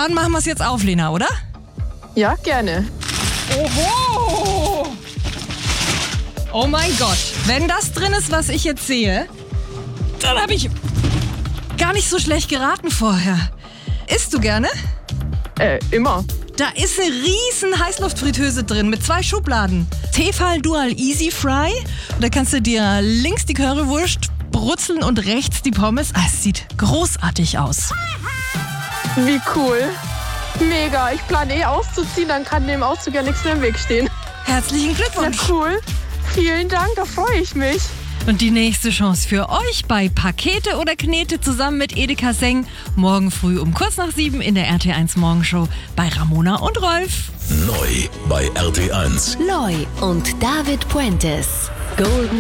Dann machen wir es jetzt auf, Lena, oder? Ja, gerne. Oho! Oh mein Gott. Wenn das drin ist, was ich jetzt sehe, dann habe ich gar nicht so schlecht geraten vorher. Isst du gerne? Immer. Da ist eine riesen Heißluftfritteuse drin mit 2 Schubladen. Tefal Dual Easy Fry. Da kannst du dir links die Currywurst brutzeln und rechts die Pommes. Es sieht großartig aus. Wie cool. Mega. Ich plane auszuziehen, dann kann dem Auszug ja nichts mehr im Weg stehen. Herzlichen Ja, Glückwunsch. cool. Vielen Dank, da freue ich mich. Und die nächste Chance für euch bei Pakete oder Knete zusammen mit Edeka Seng. Morgen früh um kurz nach 7 in der RT1 Morgenshow bei Ramona und Rolf. Neu bei RT1. Loi und David Puentes. Golden